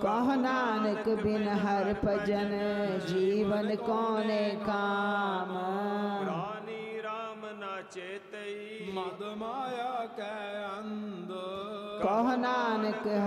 कहो नानक बिन हर भजन जीवन कौने काम। रानी राम ना चेतई मद माया कै अंध कहो नानक